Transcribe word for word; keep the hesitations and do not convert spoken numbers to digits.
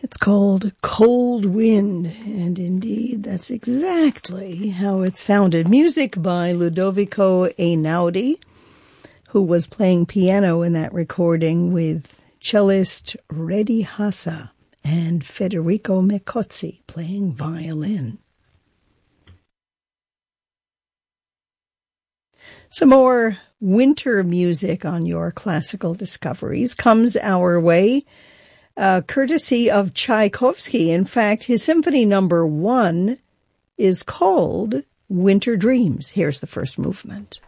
It's called Cold Wind, and indeed that's exactly how it sounded. Music by Ludovico Einaudi, who was playing piano in that recording with cellist Redi Hassa and Federico Mecozzi playing violin. Some more winter music on your classical discoveries comes our way, uh, courtesy of Tchaikovsky. In fact, his symphony number one is called Winter Dreams. Here's the first movement.